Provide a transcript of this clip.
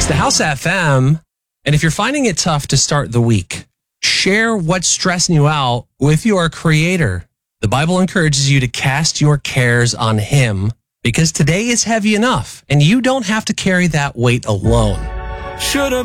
the House FM. And if you're finding it tough to start the week, share what's stressing you out with your Creator. The Bible encourages you to cast your cares on Him because today is heavy enough and you don't have to carry that weight alone.